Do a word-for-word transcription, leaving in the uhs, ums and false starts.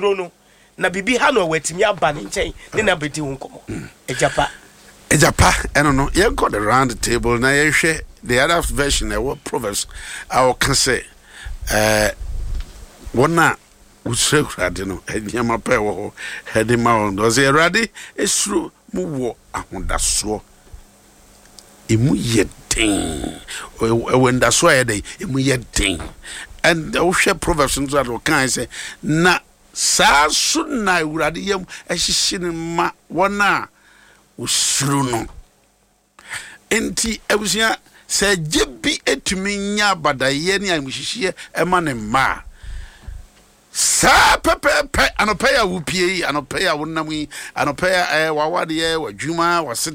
usuro no na bibi ha no watimi aba ne nchen ne na beti ho nkomo ejapa ejapa eno no ye got the round table na ye hwe the other version e what Proverbs I can say eh wona usrekurade no enyama pa wo ho hede ma on do say erade esuru mu wo ahodaso emu yedin wenda so yedin emu yedin and we share Proverbs nso ado kan say na sa sunna urade yam ehihine ma wona usuru no enti abusia se jebi etumi nya badaye ne amuhihie ema ne ma sa pepe pe anopeya wupie anopeya wonam anopeya eh wawade eh wadwuma